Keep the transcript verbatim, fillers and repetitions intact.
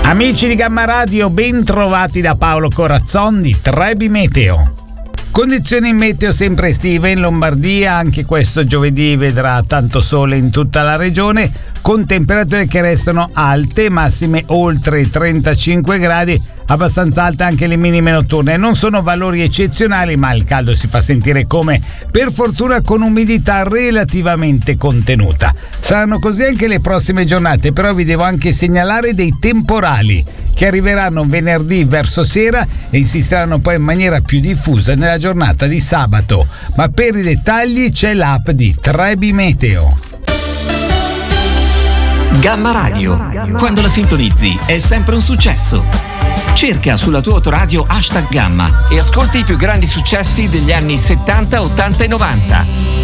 Amici di Gamma Radio, ben trovati da Paolo Corazzon di Trebi Meteo. Condizioni meteo sempre estive in Lombardia, anche questo giovedì vedrà tanto sole in tutta la regione, con temperature che restano alte, massime oltre i trentacinque gradi, abbastanza alte anche le minime notturne. Non sono valori eccezionali, ma il caldo si fa sentire come per fortuna con umidità relativamente contenuta. Saranno così anche le prossime giornate, però vi devo anche segnalare dei temporali che arriveranno venerdì verso sera e insisteranno poi in maniera più diffusa nella giornata di sabato. Ma per i dettagli c'è l'app di Trebi Meteo. Gamma Radio, quando la sintonizzi è sempre un successo. Cerca sulla tua autoradio hashtag Gamma e ascolti i più grandi successi degli anni settanta, ottanta e novanta.